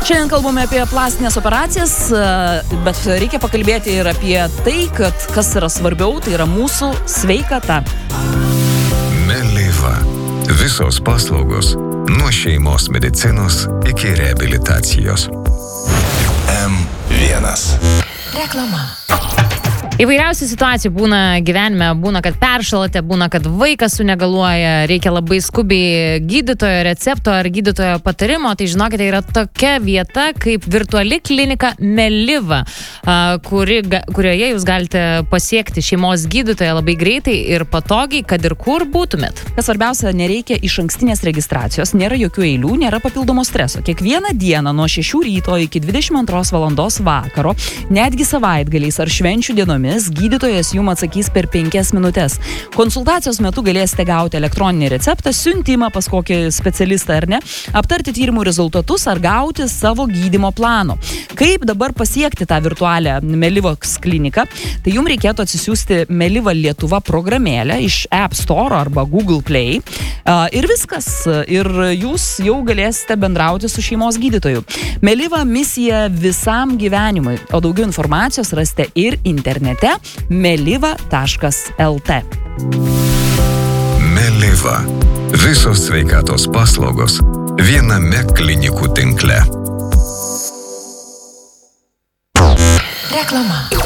Šiandien kalbame apie plastinės operacijas, bet reikia pakalbėti ir apie tai, kad kas yra svarbiau, tai yra mūsų sveikata. Meliva. Visos paslaugos nuo šeimos medicinos iki reabilitacijos. M1. Reklama. Įvairiausių situacijų būna gyvenime, būna, kad peršalate, būna, kad vaikas sunegaluoja, reikia labai skubiai gydytojo recepto ar gydytojo patarimo, tai žinokite, yra tokia vieta kaip virtuali klinika Meliva, kurioje jūs galite pasiekti šeimos gydytoją labai greitai ir patogiai, kad ir kur būtumėt. Kas svarbiausia, nereikia išankstinės registracijos, nėra jokių eilių, nėra papildomo streso. Kiekvieną dieną nuo 6 ryto iki 22 valandos vakaro, netgi savaitgaliais ar švenčių dienomis, gydytojas jums atsakys per 5 minutes. Konsultacijos metu galėsite gauti elektroninį receptą, siuntimą pas kokį specialistą ar ne, aptarti tyrimų rezultatus ar gauti savo gydymo plano. Kaip dabar pasiekti tą virtualią Melivos kliniką? Tai jums reikėtų atsisiųsti Meliva Lietuva programėlę iš App Store arba Google Play ir viskas. Ir jūs jau galėsite bendrauti su šeimos gydytoju. Meliva misija visam gyvenimui, o daugiau informacijos rasite ir internete meliva.lt. Meliva. Visos sveikatos paslaugos viename klinikų tinkle. Reklama.